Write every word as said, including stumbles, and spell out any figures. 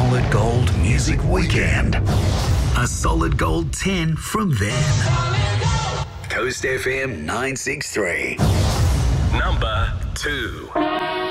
Solid Gold Music Weekend. A Solid Gold ten from them. Coast F M nine six three. Number two.